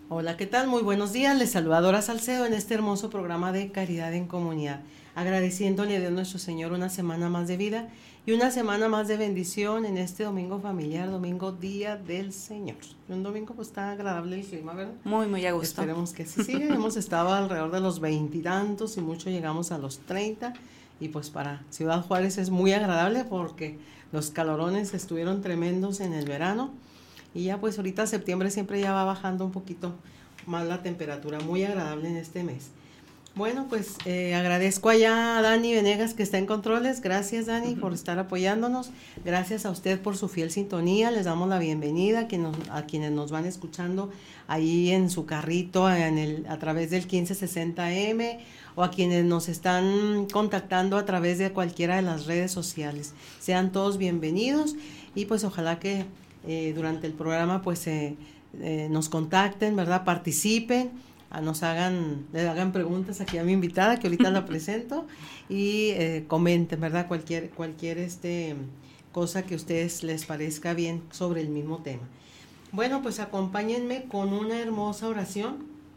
Hola, ¿qué tal? Muy buenos días. Les saluda Dora Salcedo en este hermoso programa de Caridad en Comunidad. Agradeciéndole a Dios nuestro Señor una semana más de vida y una semana más de bendición en este domingo familiar, domingo Día del Señor. Un domingo pues está agradable el clima, ¿verdad? Muy, muy a gusto. Esperemos que así siga. Hemos estado alrededor de los 20 y tantos y mucho llegamos a los 30 y pues para Ciudad Juárez es muy agradable porque los calorones estuvieron tremendos en el verano. Y ya pues ahorita septiembre siempre ya va bajando un poquito más la temperatura, muy agradable en este mes. Bueno, pues agradezco allá a Dani Venegas que está en controles. Gracias, Dani, por estar apoyándonos. Gracias a usted por su fiel sintonía. Les damos la bienvenida a quienes nos van escuchando ahí en su carrito a través del 1560M o a quienes nos están contactando a través de cualquiera de las redes sociales. Sean todos bienvenidos y pues ojalá que durante el programa pues nos contacten, ¿verdad? Participen, le hagan preguntas aquí a mi invitada que ahorita la presento y comenten, ¿verdad? Cualquier cosa que a ustedes les parezca bien sobre el mismo tema. Bueno, pues acompáñenme con una hermosa oración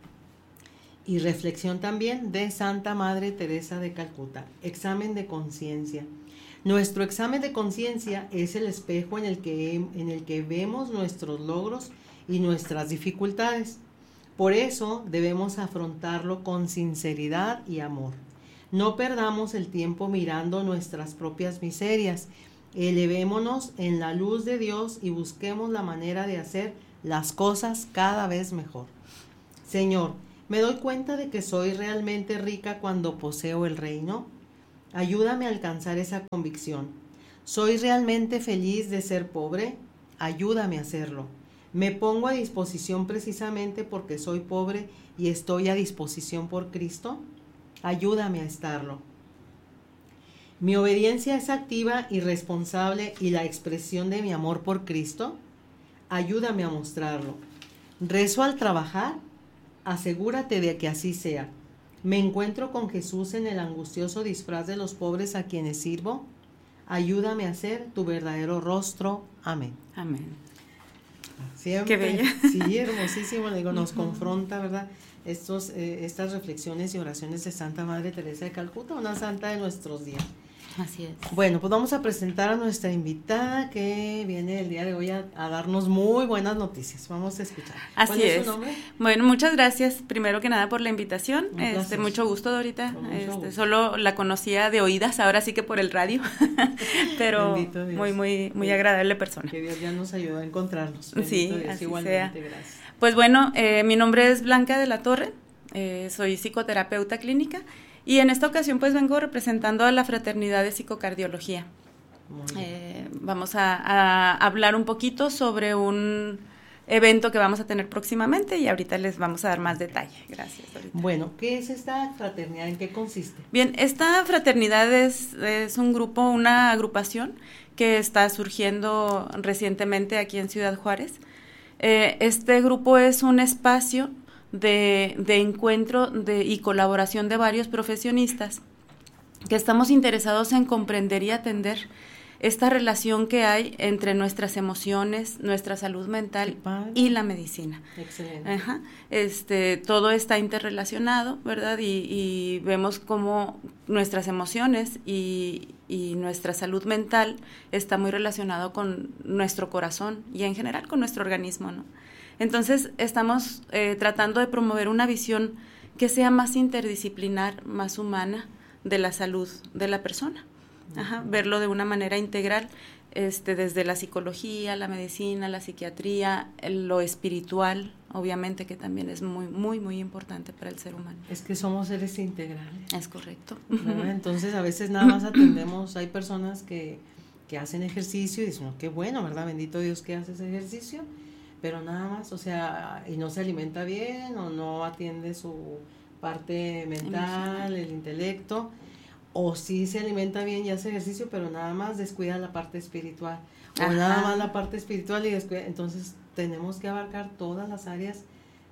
y reflexión también de Santa Madre Teresa de Calcuta. Examen de conciencia. Nuestro examen de conciencia es el espejo en el que vemos nuestros logros y nuestras dificultades. Por eso debemos afrontarlo con sinceridad y amor. No perdamos el tiempo mirando nuestras propias miserias. Elevémonos en la luz de Dios y busquemos la manera de hacer las cosas cada vez mejor. Señor, me doy cuenta de que soy realmente rica cuando poseo el reino. Ayúdame a alcanzar esa convicción. ¿Soy realmente feliz de ser pobre? Ayúdame a hacerlo. Me pongo a disposición precisamente porque soy pobre y estoy a disposición por Cristo. Ayúdame a estarlo. Mi obediencia es activa y responsable y la expresión de mi amor por Cristo. Ayúdame a mostrarlo. Rezo al trabajar. Asegúrate de que así sea. Me encuentro con Jesús en el angustioso disfraz de los pobres a quienes sirvo. Ayúdame a ser tu verdadero rostro. Amén. Amén. Siempre, qué bella. Sí, hermosísimo, le digo, nos confronta, ¿verdad? Estas reflexiones y oraciones de Santa Madre Teresa de Calcuta, una santa de nuestros días. Así es. Bueno, pues vamos a presentar a nuestra invitada que viene el día de hoy a darnos muy buenas noticias. Vamos a escuchar. Así es. ¿Cuál es su nombre? Bueno, muchas gracias primero que nada por la invitación. Mucho gusto, Dorita. Gusto. Solo la conocía de oídas, ahora sí que por el radio. Pero muy agradable persona. Que Dios ya nos ayudó a encontrarnos. Sí, Dios, así igualmente, sea. Gracias. Pues bueno, mi nombre es Blanca de la Torre. Soy psicoterapeuta clínica. Y en esta ocasión pues vengo representando a la Fraternidad de Psicocardiología. Vamos a hablar un poquito sobre un evento que vamos a tener próximamente y ahorita les vamos a dar más detalle. Gracias, Dorita. Bueno, ¿qué es esta fraternidad? ¿En qué consiste? Bien, esta fraternidad es un grupo, una agrupación que está surgiendo recientemente aquí en Ciudad Juárez. Este grupo es un espacio de encuentro y colaboración de varios profesionistas que estamos interesados en comprender y atender esta relación que hay entre nuestras emociones, nuestra salud mental y la medicina. Excelente. Ajá. Todo está interrelacionado, ¿verdad? Y vemos cómo nuestras emociones y nuestra salud mental está muy relacionado con nuestro corazón y en general con nuestro organismo, ¿no? Entonces estamos tratando de promover una visión que sea más interdisciplinar, más humana de la salud de la persona. Ajá, verlo de una manera integral, desde la psicología, la medicina, la psiquiatría, lo espiritual, obviamente que también es muy importante para el ser humano. Es que somos seres integrales. Es correcto. ¿Verdad? Entonces a veces nada más atendemos, hay personas que hacen ejercicio y dicen, qué bueno, ¿verdad? Bendito Dios que hace ese ejercicio, pero nada más, o sea, y no se alimenta bien o no atiende su parte mental, el intelecto, o sí se alimenta bien y hace ejercicio, pero nada más descuida la parte espiritual, o nada más la parte espiritual y descuida. Entonces tenemos que abarcar todas las áreas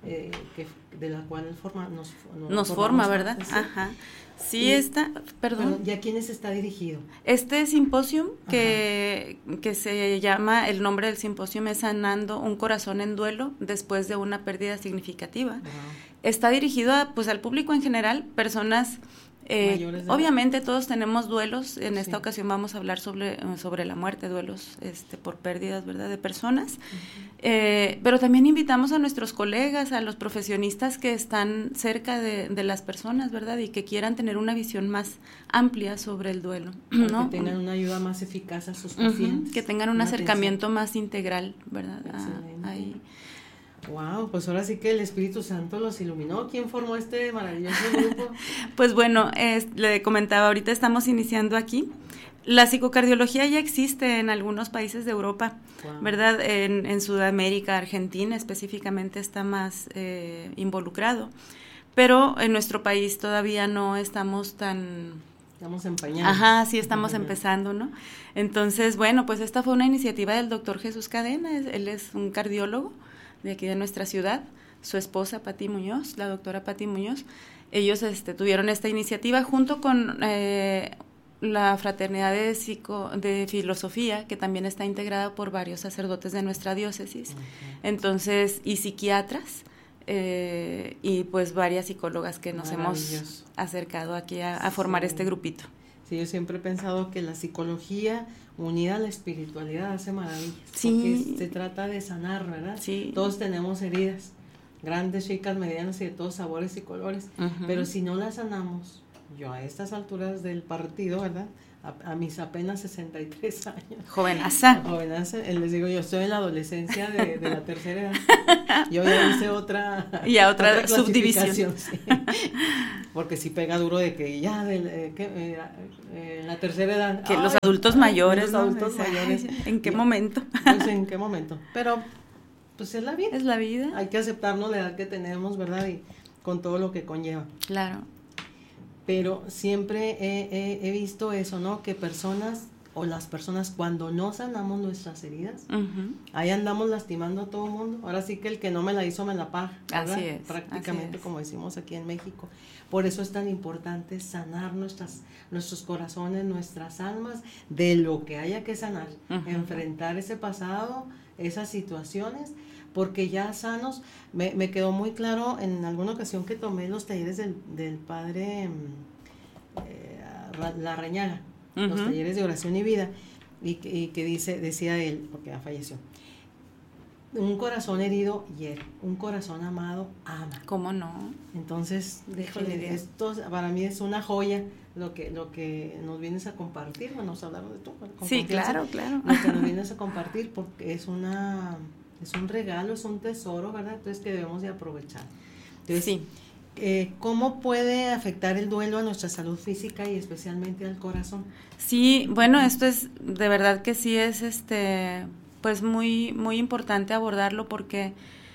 de la cual él nos forma, ¿verdad? Parte, ¿sí? Ajá. Sí, perdón. ¿Y a quiénes está dirigido? Este simposio que se llama, el nombre del simposio es Sanando un corazón en duelo después de una pérdida significativa. Está dirigido al público en general, personas... obviamente todos tenemos duelos. En esta ocasión vamos a hablar sobre la muerte, duelos por pérdidas, ¿verdad?, de personas. Pero también invitamos a nuestros colegas, a los profesionistas que están cerca de las personas, ¿verdad?, y que quieran tener una visión más amplia sobre el duelo, ¿no? Que tengan una ayuda más eficaz a sus pacientes. Que tengan un acercamiento más integral, ¿verdad? Ahí. Wow, pues ahora sí que el Espíritu Santo los iluminó. ¿Quién formó este maravilloso grupo? Pues bueno, le comentaba, ahorita estamos iniciando aquí. La psicocardiología ya existe en algunos países de Europa, ¿verdad? En Sudamérica, Argentina específicamente está más involucrado, pero en nuestro país todavía no estamos tan... Estamos empañados. Ajá, sí, estamos empezando, ¿no? Entonces, bueno, pues esta fue una iniciativa del doctor Jesús Cadena, él es un cardiólogo de aquí de nuestra ciudad, su esposa Pati Muñoz, la doctora Pati Muñoz. Ellos tuvieron esta iniciativa junto con la Fraternidad de Filosofía, que también está integrada por varios sacerdotes de nuestra diócesis, entonces, y psiquiatras, y pues varias psicólogas que nos hemos acercado aquí a formar este grupito. Sí, yo siempre he pensado que la psicología unida a la espiritualidad hace maravillas. Sí. Porque se trata de sanar, ¿verdad? Sí. Todos tenemos heridas, grandes, chicas, medianas y de todos sabores y colores. Pero si no las sanamos, yo a estas alturas del partido, ¿verdad?, a mis apenas 63 años. Jovenaza. Les digo, yo estoy en la adolescencia de la tercera edad. Yo ya hice otra subdivisión. Sí. Porque sí pega duro de que ya la tercera edad. Que los adultos mayores, los adultos mayores. ¿En qué momento? Pues en qué momento. Pero, pues es la vida. Es la vida. Hay que aceptarnos la edad que tenemos, ¿verdad? Y con todo lo que conlleva. Claro. Pero siempre he visto eso, ¿no? Que las personas cuando no sanamos nuestras heridas, ahí andamos lastimando a todo el mundo. Ahora sí que el que no me la hizo me la paga, ¿verdad? Así es. Prácticamente, como decimos aquí en México. Por eso es tan importante sanar nuestros corazones, nuestras almas, de lo que haya que sanar. Enfrentar ese pasado, esas situaciones, porque ya sanos, me quedó muy claro en alguna ocasión que tomé los talleres del padre Larrañaga, los talleres de oración y vida, y que decía él, porque ya falleció, un corazón herido hiere, un corazón amado ama. ¿Cómo no? Entonces, esto para mí es una joya lo que nos vienes a compartir. Bueno, nos hablaron de tú. Sí, claro. Lo que nos vienes a compartir, porque es un regalo, es un tesoro, ¿verdad? Entonces que debemos de aprovechar. Entonces, sí. ¿Cómo puede afectar el duelo a nuestra salud física y especialmente al corazón? Sí, bueno, esto es, de verdad que sí es pues muy, muy importante abordarlo porque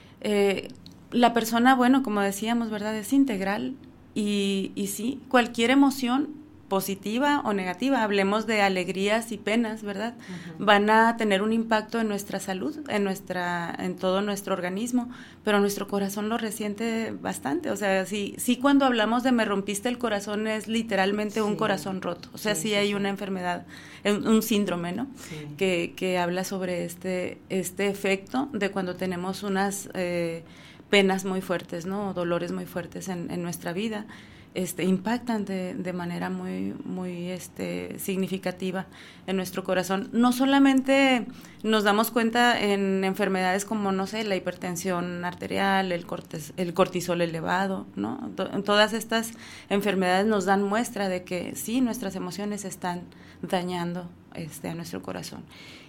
la persona, bueno, como decíamos, ¿verdad?, es integral y sí, cualquier emoción positiva o negativa, hablemos de alegrías y penas, ¿verdad?, van a tener un impacto en nuestra salud, en todo nuestro organismo, pero nuestro corazón lo resiente bastante. O sea, sí cuando hablamos de me rompiste el corazón es literalmente un corazón roto. O sea, sí hay una enfermedad, un síndrome, ¿no?, que habla sobre este efecto de cuando tenemos unas penas muy fuertes, ¿no?, dolores muy fuertes en nuestra vida. Impactan de manera muy, muy significativa en nuestro corazón. No solamente nos damos cuenta en enfermedades como, no sé, la hipertensión arterial, el cortisol elevado, ¿no? Todas estas enfermedades nos dan muestra de que sí, nuestras emociones están dañando a nuestro corazón.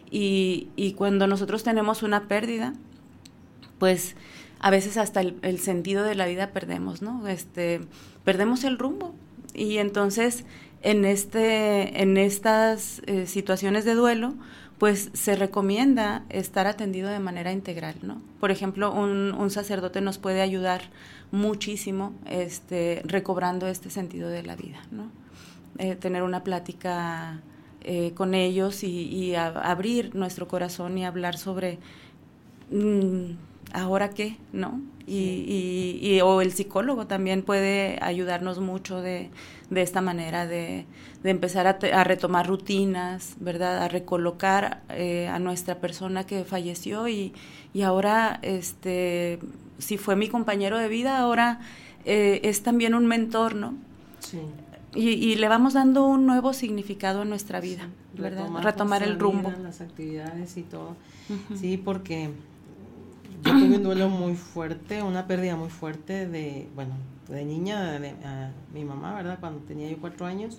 Y cuando nosotros tenemos una pérdida, pues a veces hasta el sentido de la vida perdemos, ¿no? Perdemos el rumbo. Y entonces en estas situaciones de duelo, pues se recomienda estar atendido de manera integral, ¿no? Por ejemplo, un sacerdote nos puede ayudar muchísimo recobrando este sentido de la vida, ¿no? Tener una plática con ellos y abrir nuestro corazón y hablar sobre ¿ahora qué? ¿No? o el psicólogo también puede ayudarnos mucho de esta manera de empezar a retomar rutinas, ¿verdad? A recolocar a nuestra persona que falleció y ahora, si fue mi compañero de vida, ahora es también un mentor, ¿no? Sí. Y le vamos dando un nuevo significado a nuestra vida, sí, ¿verdad? Retomar el rumbo. Vida, las actividades y todo. Uh-huh. Sí, porque yo tuve un duelo muy fuerte, una pérdida muy fuerte de niña, a mi mamá, ¿verdad? Cuando tenía yo 4 años,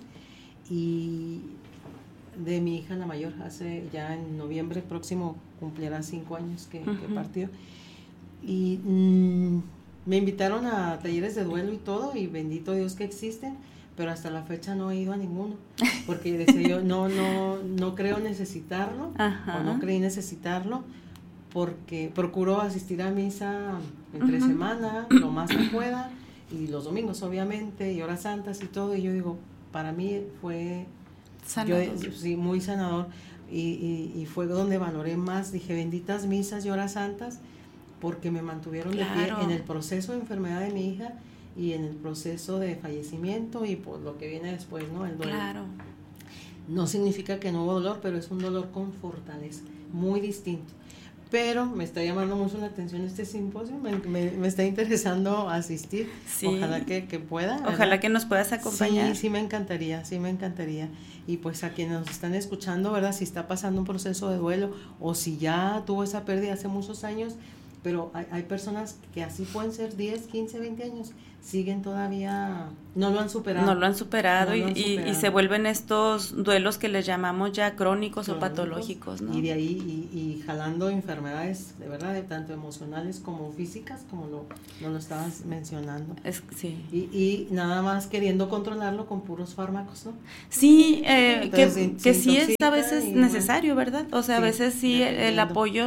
y de mi hija la mayor, hace ya en noviembre próximo cumplirá 5 años que partió. Y me invitaron a talleres de duelo y todo, y bendito Dios que existen, pero hasta la fecha no he ido a ninguno, porque decía yo, no creo necesitarlo, o no creí necesitarlo, porque procuro asistir a misa entre semana, lo más que pueda, y los domingos obviamente, y horas santas y todo, y yo digo, para mí fue sí, muy sanador, y fue donde valoré más, dije, benditas misas y horas santas, porque me mantuvieron de pie en el proceso de enfermedad de mi hija, y en el proceso de fallecimiento, y por lo que viene después, ¿no? El dolor. Claro. No significa que no hubo dolor, pero es un dolor con fortaleza, muy distinto. Pero me está llamando mucho la atención este simposio, me está interesando asistir, sí. Ojalá que pueda, ¿verdad? Ojalá que nos puedas acompañar. Sí, me encantaría, y pues a quienes nos están escuchando, ¿verdad? Si está pasando un proceso de duelo, o si ya tuvo esa pérdida hace muchos años, pero hay personas que así pueden ser 10, 15, 20 años, siguen todavía, no lo han superado. Y se vuelven estos duelos que les llamamos ya crónicos o patológicos, ¿no? Y de ahí, y jalando enfermedades, de verdad, de tanto emocionales como físicas, como lo estabas mencionando. Sí. Y nada más queriendo controlarlo con puros fármacos, ¿no? Sí, que sí es a veces necesario, ¿verdad? O sea, sí, a veces sí el apoyo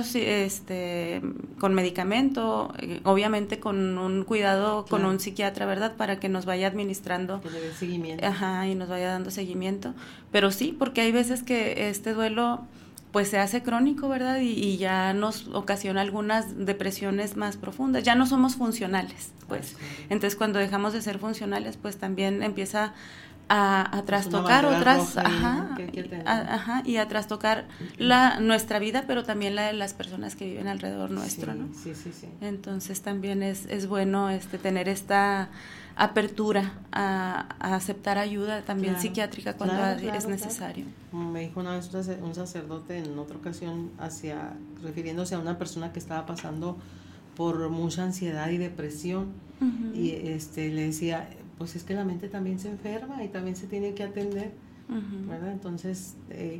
con medicamento, obviamente con un cuidado, claro, con un psiquiatra, ¿verdad? Para que nos vaya administrando. Que le dé seguimiento. Ajá, y nos vaya dando seguimiento. Pero sí, porque hay veces que este duelo pues se hace crónico, ¿verdad? Y ya nos ocasiona algunas depresiones más profundas. Ya no somos funcionales, pues. Sí. Entonces, cuando dejamos de ser funcionales, pues también empieza a trastocar otras, y a trastocar nuestra vida, pero también la de las personas que viven alrededor nuestro, sí, ¿no? Sí. Entonces también es bueno tener esta apertura a aceptar ayuda también, claro, psiquiátrica cuando es necesario. Claro. Me dijo una vez un sacerdote en otra ocasión, refiriéndose a una persona que estaba pasando por mucha ansiedad y depresión, y le decía, pues es que la mente también se enferma y también se tiene que atender, ¿verdad? Entonces,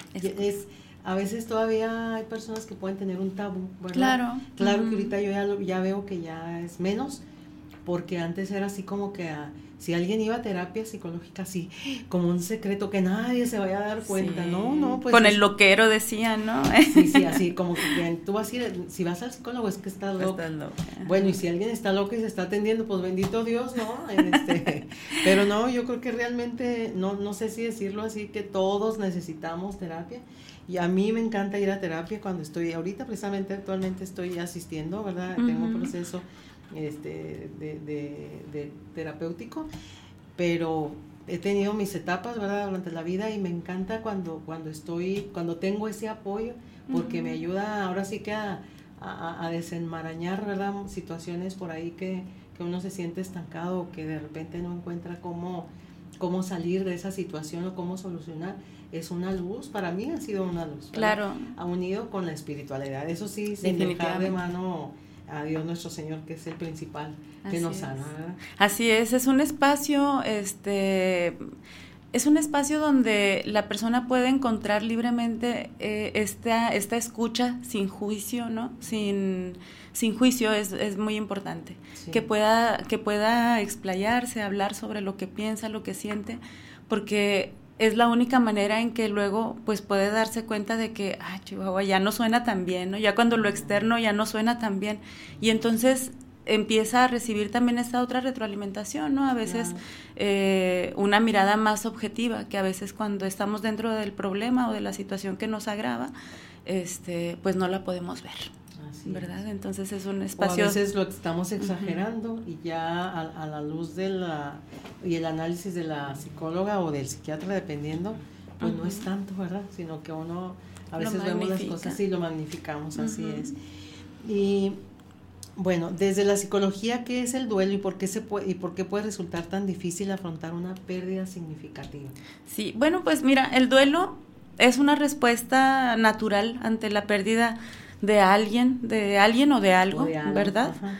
a veces todavía hay personas que pueden tener un tabú, ¿verdad? Claro que ahorita yo ya veo que ya es menos, porque antes era así como que si alguien iba a terapia psicológica, así como un secreto que nadie se vaya a dar cuenta, sí. No, pues con el loquero decían, ¿no? Sí, así como que tú vas a ir, si vas al psicólogo es que estás loco. Bueno, y si alguien está loco y se está atendiendo, pues bendito Dios, ¿no? Pero no, yo creo que realmente, no sé si decirlo así, que todos necesitamos terapia, y a mí me encanta ir a terapia cuando estoy, ahorita precisamente actualmente estoy asistiendo, ¿verdad? Tengo un proceso de terapéutico, pero he tenido mis etapas, ¿verdad?, durante la vida, y me encanta cuando tengo ese apoyo, porque me ayuda ahora sí que a desenmarañar, ¿verdad?, situaciones por ahí que uno se siente estancado, o que de repente no encuentra cómo salir de esa situación o cómo solucionar. Es una luz, para mí ha sido una luz, ¿verdad? Claro. Ha unido con la espiritualidad, eso sí, sin dejar de mano a Dios nuestro Señor, que es el principal, que nos sana, ¿verdad? Así es un espacio, es un espacio donde la persona puede encontrar libremente esta escucha sin juicio, ¿no? Sin juicio es muy importante, sí. que pueda explayarse, hablar sobre lo que piensa, lo que siente, porque es la única manera en que luego pues puede darse cuenta de que Chihuahua ya no suena tan bien, ¿no? Ya cuando lo externo ya no suena tan bien, y entonces empieza a recibir también esta otra retroalimentación, ¿no? A veces una mirada más objetiva, que a veces cuando estamos dentro del problema o de la situación que nos agrava, pues no la podemos ver. Así ¿verdad? Entonces es un O a espacio... veces lo estamos exagerando y ya a la luz de y el análisis de la psicóloga o del psiquiatra, dependiendo, pues no es tanto, ¿verdad? Sino que uno a veces vemos las cosas y lo magnificamos, así es. Y bueno, desde la psicología, ¿qué es el duelo y por qué puede resultar tan difícil afrontar una pérdida significativa? Sí, bueno, pues mira, el duelo es una respuesta natural ante la pérdida de alguien o de algo, ¿verdad? Ajá.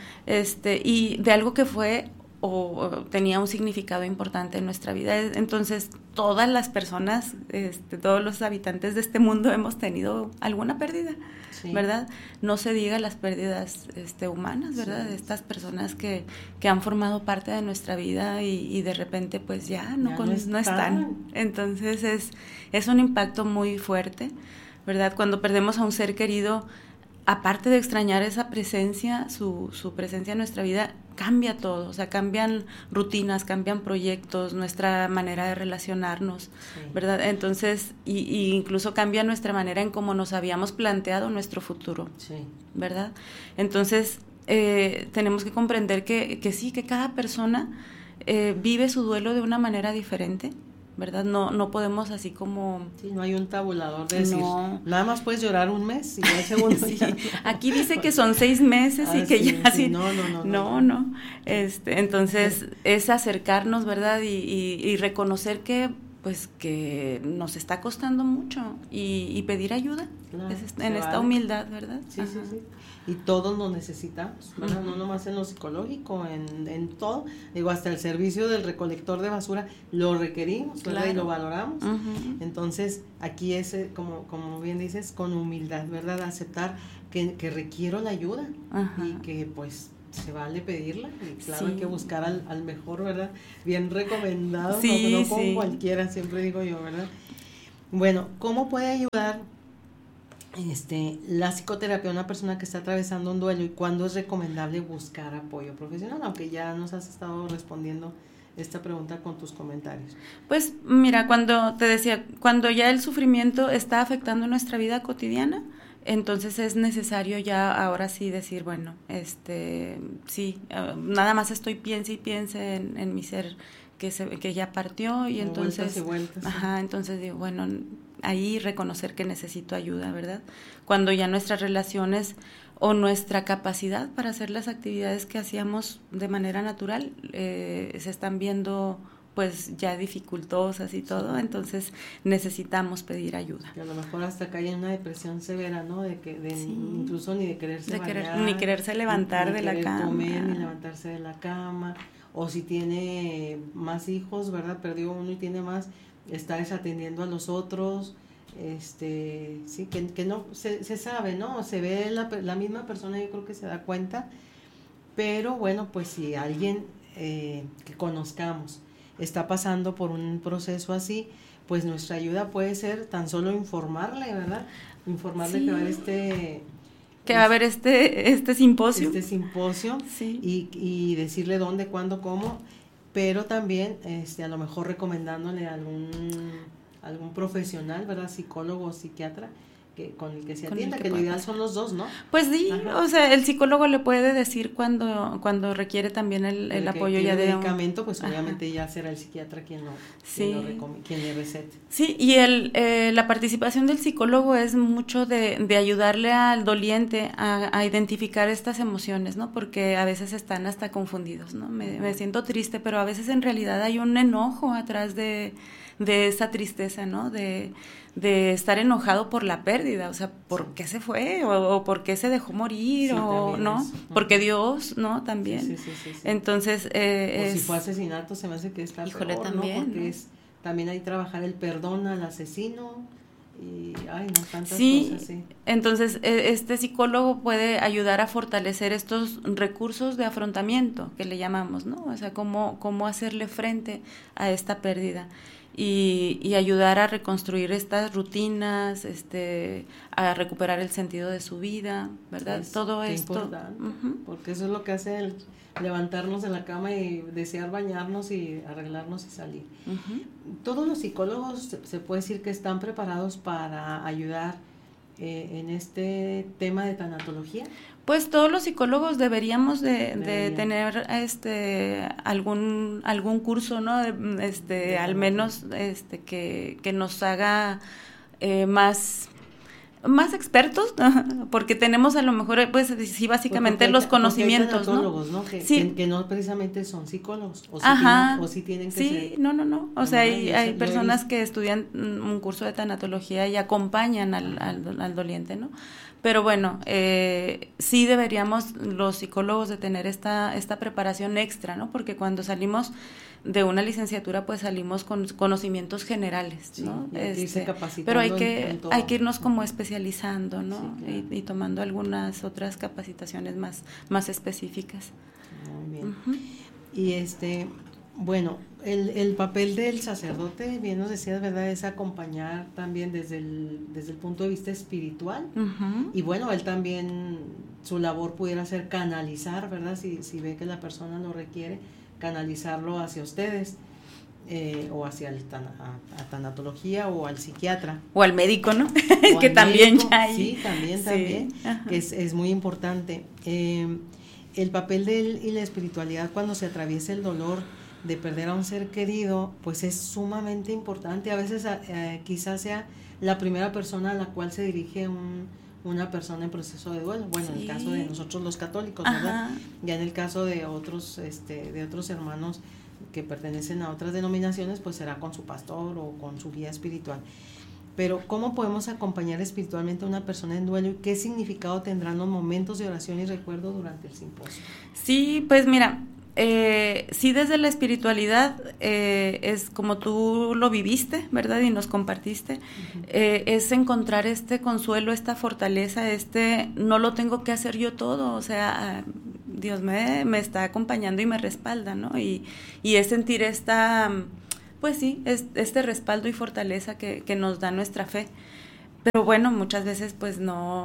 Y de algo que fue o tenía un significado importante en nuestra vida. Entonces, todas las personas, todos los habitantes de este mundo hemos tenido alguna pérdida, sí, ¿verdad? No se diga las pérdidas humanas, ¿verdad? Sí. Estas personas que han formado parte de nuestra vida y de repente pues ya no están. Entonces, es un impacto muy fuerte, ¿verdad? Cuando perdemos a un ser querido, aparte de extrañar esa presencia, su presencia en nuestra vida, cambia todo, o sea, cambian rutinas, cambian proyectos, nuestra manera de relacionarnos, sí, ¿verdad? Entonces, y incluso cambia nuestra manera en cómo nos habíamos planteado nuestro futuro, sí, ¿verdad? Entonces, tenemos que comprender que sí, que cada persona vive su duelo de una manera diferente, ¿verdad? No podemos así como... Sí, no hay un tabulador de decir, nada más puedes llorar un mes y ya el segundo sí. Aquí dice que son 6 meses y que sí, ya sí. No. Entonces es acercarnos, ¿verdad? Y reconocer que pues que nos está costando mucho y pedir ayuda, claro, en esta humildad, ¿verdad? Sí. Y todos lo necesitamos, ¿verdad? No nomás en lo psicológico, en todo. Digo, hasta el servicio del recolector de basura lo requerimos, ¿verdad? Claro. Y lo valoramos. Entonces, aquí es, como bien dices, con humildad, ¿verdad? Aceptar que requiero la ayuda y que, pues, se vale pedirla. Y claro, sí, hay que buscar al mejor, ¿verdad? Bien recomendado, sí, no con cualquiera, siempre digo yo, ¿verdad? Bueno, ¿cómo puede ayudar la psicoterapia a una persona que está atravesando un duelo y cuándo es recomendable buscar apoyo profesional? Aunque ya nos has estado respondiendo esta pregunta con tus comentarios. Pues mira, cuando ya el sufrimiento está afectando nuestra vida cotidiana, entonces es necesario ya ahora sí decir, bueno, sí, nada más estoy piense y piense en mi ser que ya partió y entonces vueltas, sí. Entonces digo, bueno, ahí reconocer que necesito ayuda, ¿verdad? Cuando ya nuestras relaciones o nuestra capacidad para hacer las actividades que hacíamos de manera natural se están viendo pues ya dificultosas y todo, sí, entonces necesitamos pedir ayuda. Que a lo mejor hasta cae en una depresión severa, ¿no? Sí. Incluso ni de quererse bañar, ni quererse levantar ni de la cama. Comer, ni levantarse de la cama, o si tiene más hijos, ¿verdad? Perdió uno y tiene más, está desatendiendo a los otros, sí, que no, se sabe, ¿no? Se ve la misma persona, yo creo que se da cuenta, pero bueno, pues si alguien que conozcamos está pasando por un proceso así, pues nuestra ayuda puede ser tan solo informarle, ¿verdad? Informarle, sí, que va a haber este simposio. Sí. Y decirle dónde, cuándo, cómo, pero también a lo mejor recomendándole algún profesional, ¿verdad? Psicólogo o psiquiatra con el que se atienda, que lo ideal son los dos, ¿no? Pues sí, ajá, o sea, el psicólogo le puede decir cuando requiere también el apoyo ya de medicamento, pues obviamente ya será el psiquiatra quien le recete. Sí, y la participación del psicólogo es mucho de ayudarle al doliente a identificar estas emociones, ¿no? Porque a veces están hasta confundidos, ¿no? Me siento triste, pero a veces en realidad hay un enojo atrás de esa tristeza, ¿no? De estar enojado por la pérdida, o sea, ¿por qué se fue? O ¿por qué se dejó morir? Sí, o ¿no? Eso. Porque Dios, ¿no? También. Sí. Entonces, o si fue asesinato, se me hace que está híjole, peor, también, ¿no? Porque ¿no? También hay que trabajar el perdón al asesino y, tantas cosas, sí. Entonces, este psicólogo puede ayudar a fortalecer estos recursos de afrontamiento, que le llamamos, ¿no? O sea, cómo hacerle frente a esta pérdida. Y ayudar a reconstruir estas rutinas, a recuperar el sentido de su vida, ¿verdad? Todo esto. Porque eso es lo que hace el levantarnos de la cama y desear bañarnos y arreglarnos y salir. Todos los psicólogos se puede decir que están preparados para ayudar en este tema de tanatología? Pues todos los psicólogos deberíamos de tener algún curso, ¿no? Al menos que nos haga más expertos, porque tenemos a lo mejor, pues sí, básicamente los conocimientos, ¿no? Que no precisamente son psicólogos, o sí tienen que ser. Sí, no. O sea, hay personas que estudian un curso de tanatología y acompañan al doliente, ¿no? Pero bueno, sí deberíamos los psicólogos de tener esta preparación extra, ¿no? Porque cuando salimos de una licenciatura, pues salimos con conocimientos generales, ¿no? Pero hay que irnos como especializando, ¿no? Sí, claro. y tomando algunas otras capacitaciones más específicas. Muy bien. Uh-huh. Y bueno, el papel del sacerdote, bien nos decías, ¿verdad? Es acompañar también desde el punto de vista espiritual. Uh-huh. Y bueno, él también, su labor pudiera ser canalizar, ¿verdad? Si ve que la persona lo requiere, canalizarlo hacia ustedes, o hacia a tanatología o al psiquiatra. O al médico, ¿no? Que también médico, ya hay. Sí, también, que es muy importante. El papel y la espiritualidad cuando se atraviesa el dolor de perder a un ser querido, pues es sumamente importante. A veces quizás sea la primera persona a la cual se dirige una persona en proceso de duelo. Bueno, en el caso de nosotros los católicos, ¿verdad? Ya en el caso de otros hermanos que pertenecen a otras denominaciones, pues será con su pastor o con su guía espiritual. Pero ¿cómo podemos acompañar espiritualmente a una persona en duelo y qué significado tendrán los momentos de oración y recuerdo durante el simposio? Sí, pues mira, sí, desde la espiritualidad es como tú lo viviste, ¿verdad? Y nos compartiste, uh-huh. Es encontrar este consuelo, esta fortaleza, no lo tengo que hacer yo todo, o sea, Dios me está acompañando y me respalda, ¿no? Y es sentir pues sí, este respaldo y fortaleza que nos da nuestra fe. Pero bueno, muchas veces pues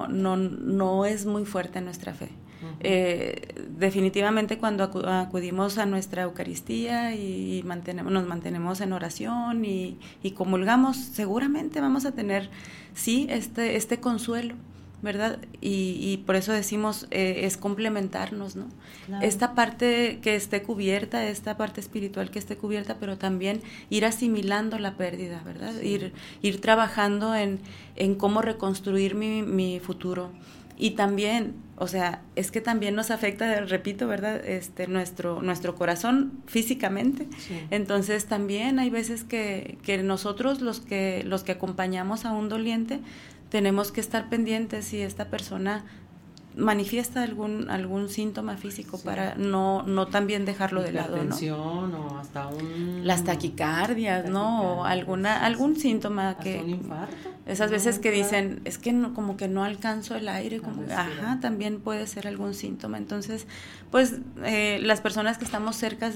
no es muy fuerte nuestra fe. Uh-huh. Definitivamente cuando acudimos a nuestra Eucaristía y nos mantenemos en oración y comulgamos, seguramente vamos a tener, sí, este consuelo, ¿verdad? Y por eso decimos, es complementarnos, ¿no? Claro. Esta parte que esté cubierta, esta parte espiritual que esté cubierta, pero también ir asimilando la pérdida, ¿verdad? Sí. Ir trabajando en cómo reconstruir mi futuro. Y también, o sea, es que también nos afecta, repito, ¿verdad? Nuestro corazón físicamente. Sí. Entonces también hay veces que nosotros los que acompañamos a un doliente tenemos que estar pendientes si esta persona manifiesta algún síntoma físico, sí. Para no también dejarlo de lado, ¿no? O hasta las taquicardias, ¿no? O algún síntoma hasta que... un infarto. Esas veces que dicen, es que no, como que no alcanzo el aire, también puede ser algún síntoma. Entonces, pues las personas que estamos cerca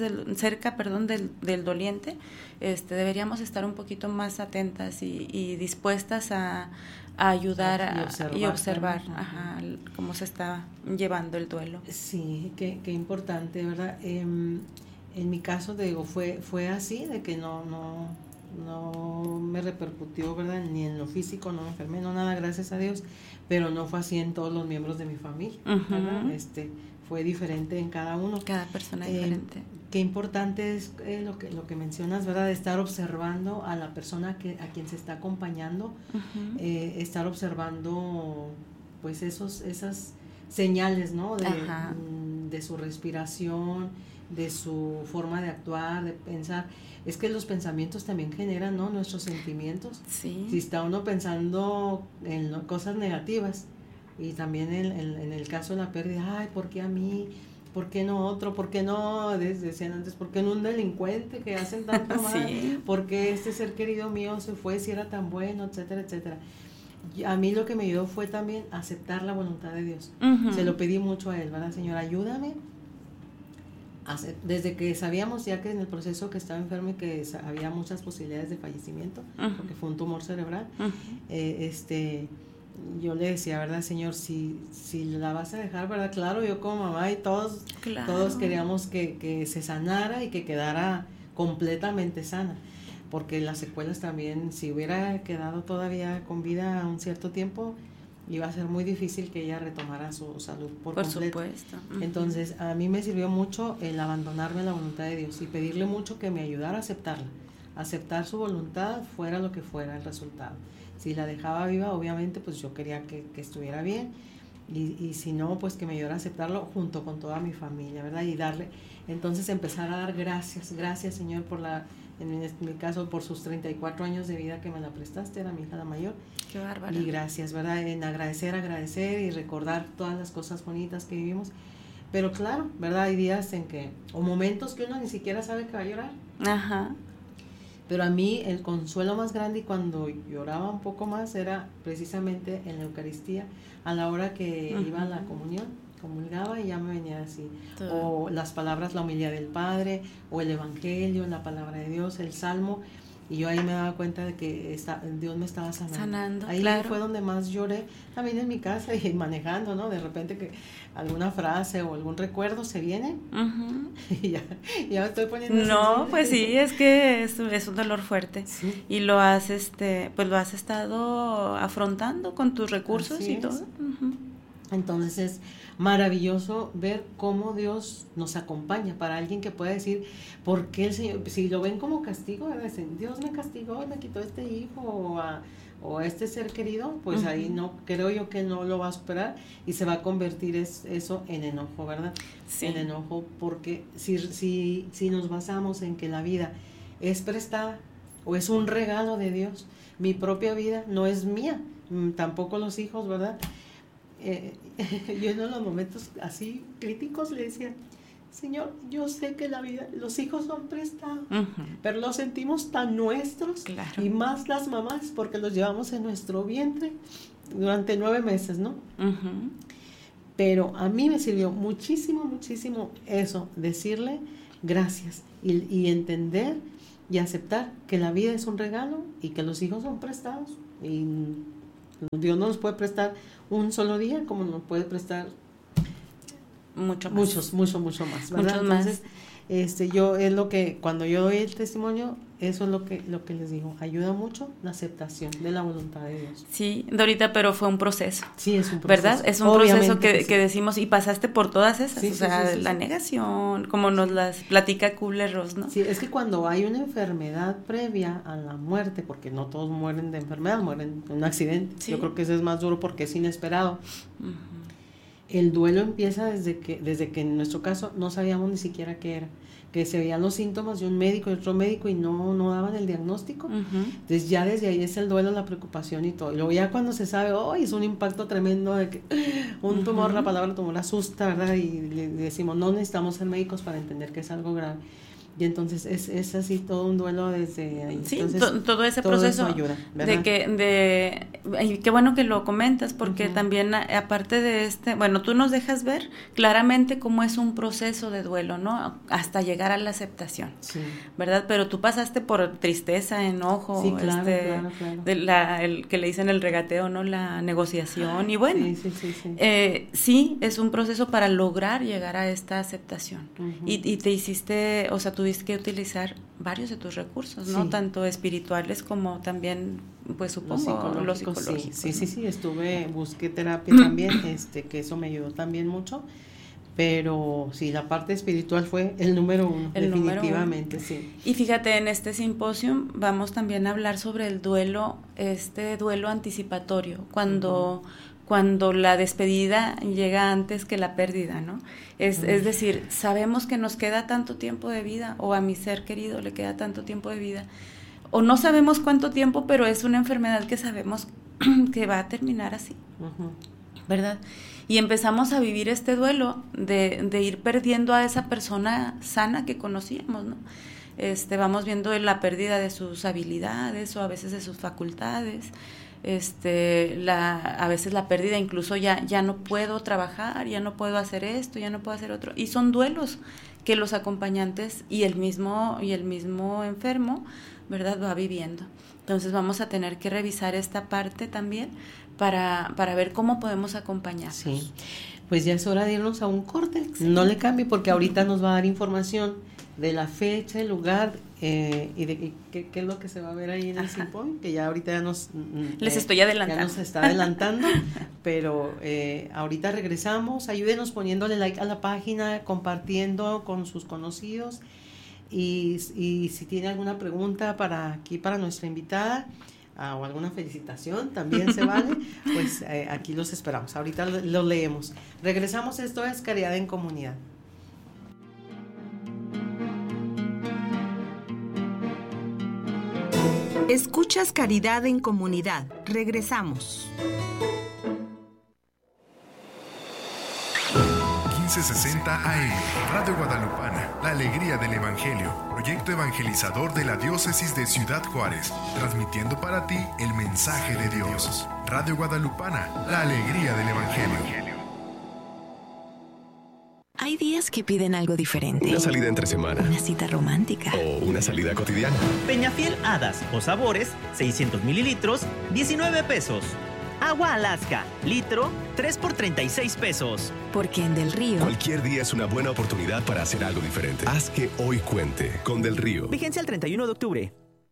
del doliente, deberíamos estar un poquito más atentas y dispuestas a ayudar y observar cómo se está llevando el duelo. Sí, qué importante, ¿verdad? En mi caso, digo, fue así, de que no me repercutió, ¿verdad? Ni en lo físico, no me enfermé, no nada, gracias a Dios, pero no fue así en todos los miembros de mi familia, ¿verdad? Uh-huh. Fue diferente en cada uno. Cada persona diferente. Qué importante es lo que mencionas, ¿verdad? De estar observando a la persona a quien se está acompañando, uh-huh. Estar observando, pues, esas señales, ¿no? De su respiración, de su forma de actuar, de pensar. Es que los pensamientos también generan, ¿no? Nuestros sentimientos. Sí. Si está uno pensando en cosas negativas, y también en el caso de la pérdida, ay, ¿por qué a mí? ¿Por qué no otro? ¿Por qué no, decían antes, por qué no un delincuente que hacen tanto mal? Sí. ¿Por qué este ser querido mío se fue si era tan bueno? Etcétera, etcétera. A mí lo que me ayudó fue también aceptar la voluntad de Dios. Uh-huh. Se lo pedí mucho a Él, ¿verdad, Señor? Ayúdame. Desde que sabíamos ya que en el proceso que estaba enfermo y que había muchas posibilidades de fallecimiento, uh-huh. porque fue un tumor cerebral, uh-huh. Yo le decía, ¿verdad, Señor? Si la vas a dejar, ¿verdad? Claro, yo como mamá y todos queríamos que se sanara y que quedara completamente sana, porque las secuelas también, si hubiera quedado todavía con vida un cierto tiempo, iba a ser muy difícil que ella retomara su salud por completo. Supuesto. Entonces, a mí me sirvió mucho el abandonarme a la voluntad de Dios y pedirle mucho que me ayudara a aceptarla, aceptar su voluntad, fuera lo que fuera el resultado. Si la dejaba viva, obviamente, pues yo quería que estuviera bien, y si no, pues que me ayudara a aceptarlo junto con toda mi familia, ¿verdad? Y darle, entonces empezar a dar gracias, Señor, en mi caso, por sus 34 años de vida que me la prestaste, era mi hija la mayor. Qué bárbaro. Y gracias, ¿verdad? En agradecer y recordar todas las cosas bonitas que vivimos. Pero claro, ¿verdad? Hay días o momentos que uno ni siquiera sabe que va a llorar. Ajá. Pero a mí el consuelo más grande, y cuando lloraba un poco más, era precisamente en la Eucaristía, a la hora que iba a la comunión, comulgaba y ya me venía así. Todo. O las palabras, la homilía del Padre, o el Evangelio, la palabra de Dios, el Salmo, y yo ahí me daba cuenta de que Dios me estaba sanando. Ahí claro. Fue donde más lloré, también en mi casa y manejando, ¿no? De repente que alguna frase o algún recuerdo se viene, y ya me estoy poniendo... No, pues sí, es que es un dolor fuerte, sí. Y lo has, pues lo has estado afrontando con tus recursos. Así y todo. Entonces es maravilloso ver cómo Dios nos acompaña. Para alguien que pueda decir, ¿por qué el Señor? Si lo ven como castigo, dicen, Dios me castigó, me quitó este hijo o a este ser querido, pues ahí no, creo yo que no lo va a superar y se va a convertir eso en enojo, ¿verdad? Sí. En enojo, porque si nos basamos en que la vida es prestada o es un regalo de Dios, mi propia vida no es mía, tampoco los hijos, ¿verdad? Yo en los momentos así críticos le decía, Señor, yo sé que la vida, los hijos son prestados, pero los sentimos tan nuestros, claro. Y más las mamás, porque los llevamos en nuestro vientre durante 9 meses, ¿no? Pero a mí me sirvió muchísimo eso, decirle gracias y entender y aceptar que la vida es un regalo y que los hijos son prestados y Dios no nos puede prestar un solo día como nos puede prestar mucho más, ¿verdad? Entonces, yo es lo que cuando yo doy el testimonio, eso es lo que les digo, ayuda mucho la aceptación de la voluntad de Dios. Sí, Dorita, pero fue un proceso. Sí, es un proceso. ¿Verdad? Es un proceso que decimos, y pasaste por todas esas, sí, la negación, como nos las platica Kubler-Ross, ¿no? Sí, es que cuando hay una enfermedad previa a la muerte, porque no todos mueren de enfermedad, mueren de un accidente, yo creo que ese es más duro porque es inesperado. El duelo empieza desde que en nuestro caso no sabíamos ni siquiera qué era, que se veían los síntomas de un médico y otro médico y no daban el diagnóstico. Entonces ya desde ahí es el duelo, la preocupación y todo. Y luego ya cuando se sabe, es un impacto tremendo de que un tumor, la palabra tumor asusta, ¿verdad? Y le decimos, no necesitamos ser médicos para entender que es algo grave. Y entonces es así todo un duelo desde ahí. Sí, entonces, todo ese proceso ayuda, ¿verdad? Y qué bueno que lo comentas, porque también aparte de tú nos dejas ver claramente cómo es un proceso de duelo, ¿no? Hasta llegar a la aceptación, ¿verdad? Pero tú pasaste por tristeza, enojo, claro. El que le dicen el regateo, ¿no? La negociación, y bueno, sí. Es un proceso para lograr llegar a esta aceptación. Y te hiciste, o sea, tuviste que utilizar varios de tus recursos, ¿no? Tanto espirituales como también, pues supongo, los psicológicos. Sí, busqué terapia también, que eso me ayudó también mucho, pero sí, la parte espiritual fue el número 1, definitivamente, sí. Y fíjate, en este simposio vamos también a hablar sobre el duelo, duelo anticipatorio, cuando la despedida llega antes que la pérdida, ¿no? Es decir, sabemos que nos queda tanto tiempo de vida, o a mi ser querido le queda tanto tiempo de vida, o no sabemos cuánto tiempo, pero es una enfermedad que sabemos que va a terminar así, ¿verdad? Y empezamos a vivir este duelo de ir perdiendo a esa persona sana que conocíamos, ¿no? Vamos viendo la pérdida de sus habilidades o a veces de sus facultades, a veces la pérdida incluso ya no puedo trabajar, ya no puedo hacer esto, ya no puedo hacer otro, y son duelos que los acompañantes y el mismo enfermo, ¿verdad?, va viviendo. Entonces vamos a tener que revisar esta parte también para ver cómo podemos acompañar. Sí, pues ya es hora de irnos a un corte, no le cambie porque ahorita nos va a dar información de la fecha, el lugar y de qué es lo que se va a ver ahí en el Simpoy, que ya ahorita ya les estoy adelantando. Ya nos está adelantando, pero ahorita regresamos. Ayúdenos poniéndole like a la página, compartiendo con sus conocidos y si tiene alguna pregunta para nuestra invitada o alguna felicitación también se vale, pues aquí los esperamos. Ahorita lo leemos. Regresamos. Esto es Caridad en Comunidad. Escuchas Caridad en Comunidad. Regresamos. 1560 AM, Radio Guadalupana, la alegría del Evangelio, proyecto evangelizador de la diócesis de Ciudad Juárez, transmitiendo para ti el mensaje de Dios. Radio Guadalupana, la alegría del Evangelio. Hay días que piden algo diferente. Una salida entre semana. Una cita romántica. O una salida cotidiana. Peñafiel Hadas o Sabores, 600 mililitros, 19 pesos. Agua Alaska, litro, 3 por 36 pesos. Porque en Del Río... Cualquier día es una buena oportunidad para hacer algo diferente. Haz que hoy cuente con Del Río. Vigencia el 31 de octubre.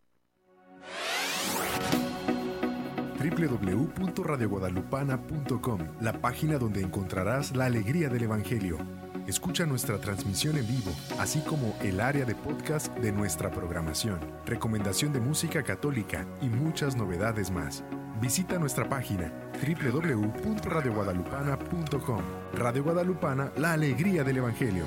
www.radioguadalupana.com, la página donde encontrarás la alegría del Evangelio. Escucha nuestra transmisión en vivo, así como el área de podcast de nuestra programación, recomendación de música católica y muchas novedades más. Visita nuestra página www.radioguadalupana.com. Radio Guadalupana, la alegría del Evangelio.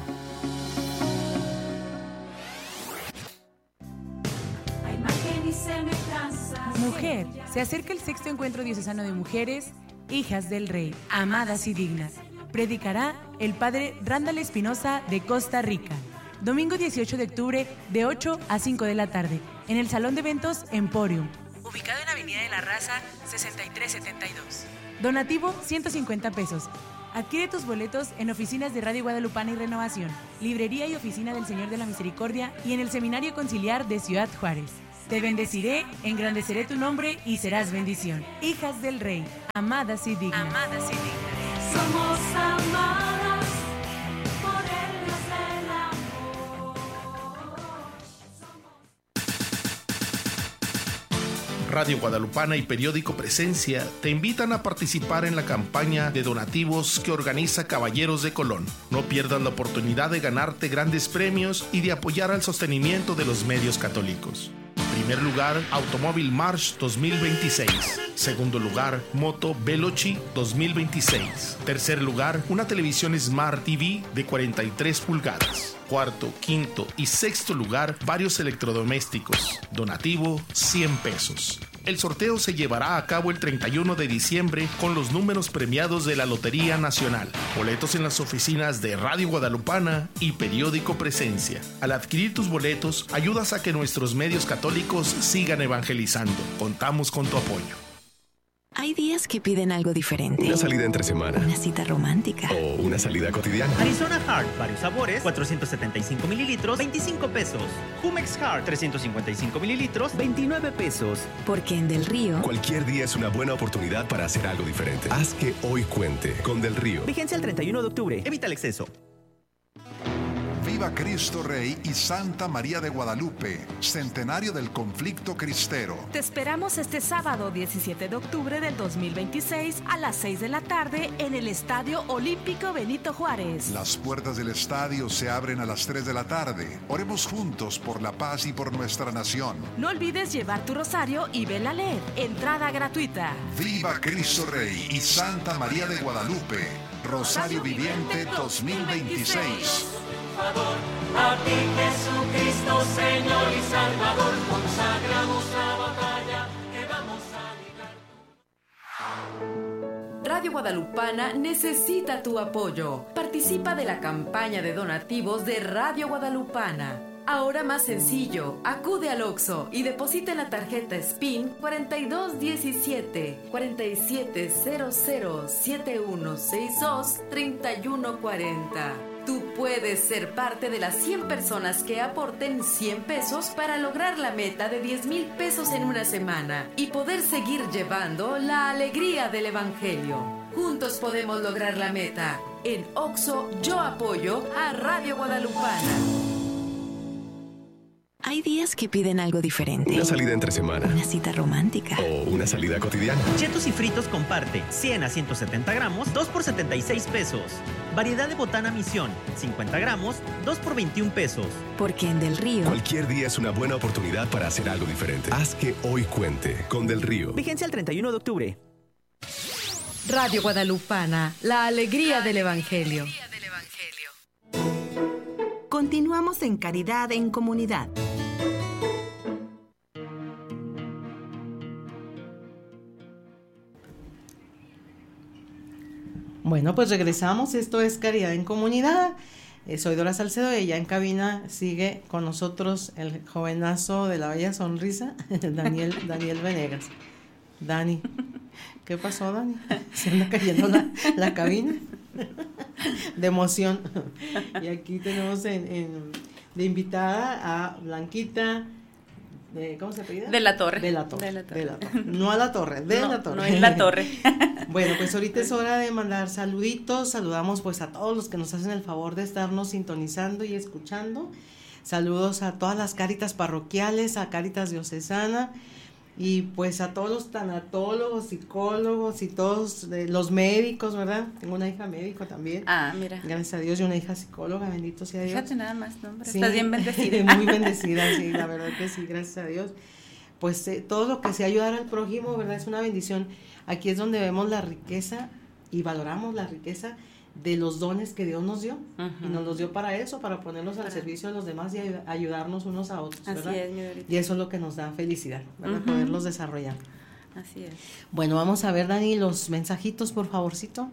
Mujer, se acerca el sexto encuentro diocesano de mujeres, hijas del Rey, amadas y dignas. Predicará el padre Randall Espinosa de Costa Rica. Domingo 18 de octubre de 8 a 5 de la tarde, en el Salón de Eventos Emporium, ubicado en Avenida de la Raza 6372. Donativo 150 pesos. Adquiere tus boletos en oficinas de Radio Guadalupana y Renovación, librería y oficina del Señor de la Misericordia y en el Seminario Conciliar de Ciudad Juárez. Te bendeciré, engrandeceré tu nombre y serás bendición. Hijas del Rey, amadas y dignas. Amadas y dignas. Somos amadas por el Dios del amor. Radio Guadalupana y Periódico Presencia te invitan a participar en la campaña de donativos que organiza Caballeros de Colón. No pierdas la oportunidad de ganarte grandes premios y de apoyar al sostenimiento de los medios católicos. Primer lugar, Automóvil March 2026. Segundo lugar, Moto Veloci 2026. Tercer lugar, una televisión Smart TV de 43 pulgadas. Cuarto, quinto y sexto lugar, varios electrodomésticos. Donativo, 100 pesos. El sorteo se llevará a cabo el 31 de diciembre con los números premiados de la Lotería Nacional. Boletos en las oficinas de Radio Guadalupana y Periódico Presencia. Al adquirir tus boletos, ayudas a que nuestros medios católicos sigan evangelizando. Contamos con tu apoyo. Hay días que piden algo diferente. Una salida entre semana. Una cita romántica. O una salida cotidiana. Arizona Hard, varios sabores, 475 mililitros, 25 pesos. Jumex Hard, 355 mililitros, 29 pesos. Porque en Del Río... Cualquier día es una buena oportunidad para hacer algo diferente. Haz que hoy cuente con Del Río. Vigencia el 31 de octubre. Evita el exceso. Viva Cristo Rey y Santa María de Guadalupe, centenario del conflicto cristero. Te esperamos este sábado 17 de octubre del 2026 a las 6 de la tarde en el Estadio Olímpico Benito Juárez. Las puertas del estadio se abren a las 3 de la tarde. Oremos juntos por la paz y por nuestra nación. No olvides llevar tu rosario y vela a leer. Entrada gratuita. Viva Cristo Rey y Santa María de Guadalupe, Rosario Viviente 2026. A ti Jesucristo, Señor y Salvador, consagramos la batalla que vamos a librar. Radio Guadalupana necesita tu apoyo. Participa de la campaña de donativos de Radio Guadalupana. Ahora más sencillo, acude al Oxxo y deposita en la tarjeta SPIN 4217 4700 7162 3140. Tú puedes ser parte de las 100 personas que aporten 100 pesos para lograr la meta de 10,000 pesos en una semana y poder seguir llevando la alegría del Evangelio. Juntos podemos lograr la meta. En Oxxo yo apoyo a Radio Guadalupana. Hay días que piden algo diferente. Una salida entre semana. Una cita romántica. O una salida cotidiana. Chetos y fritos comparte 100 a 170 gramos, 2 por 76 pesos. Variedad de botana Misión, 50 gramos, 2 por 21 pesos. Porque en Del Río, Cualquier día es una buena oportunidad para hacer algo diferente. Haz que hoy cuente con Del Río. Vigencia el 31 de octubre. Radio Guadalupana, la alegría del Evangelio. Continuamos en Caridad en Comunidad. Bueno, pues regresamos. Esto es Caridad en Comunidad. Soy Dora Salcedo y ya en cabina sigue con nosotros el jovenazo de la bella sonrisa, Daniel Venegas. Dani, ¿qué pasó, Dani? Se anda cayendo la cabina de emoción. Y aquí tenemos de invitada a Blanquita. ¿Cómo se apellida? De la Torre. De la Torre. No a la Torre, la Torre. No es la Torre. Bueno, pues ahorita es hora de mandar saluditos. Saludamos pues a todos los que nos hacen el favor de estarnos sintonizando y escuchando. Saludos a todas las Cáritas parroquiales, a Cáritas diocesana y pues a todos los tanatólogos, psicólogos y todos los médicos, ¿verdad? Tengo una hija médico también. Ah, mira. Gracias a Dios, y una hija psicóloga, bendito sea Dios. Fíjate nada más, ¿no? Sí, Estás bien bendecida. Muy bendecida, sí, la verdad que sí, gracias a Dios. Pues todo lo que sea ayudar al prójimo, ¿verdad? Es una bendición. Aquí es donde vemos la riqueza y valoramos la riqueza de los dones que Dios nos dio. Y nos los dio para eso, para ponerlos al servicio de los demás y ayudarnos unos a otros, ¿verdad? Así es, mi Dorita. Y eso es lo que nos da felicidad, ¿verdad? Poderlos desarrollar. Así es. Bueno, vamos a ver, Dani, los mensajitos, por favorcito.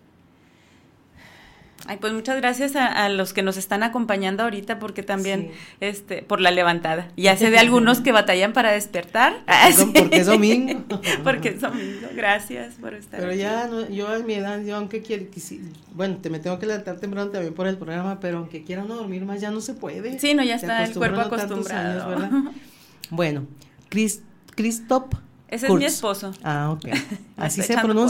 Ay, pues muchas gracias a los que nos están acompañando ahorita, porque también, por la levantada. Ya sé de algunos que batallan para despertar. Porque es domingo. Porque es domingo. Gracias por estar Pero aquí. ya, yo a mi edad, yo aunque quiera, bueno, me tengo que levantar temprano también por el programa, pero aunque quiera no dormir más, ya no se puede. Sí, no, ya está el cuerpo acostumbrado. Años, ¿verdad? Bueno, Christoph Ese es mi esposo. Ah, ok. Así Está se echando pronuncia.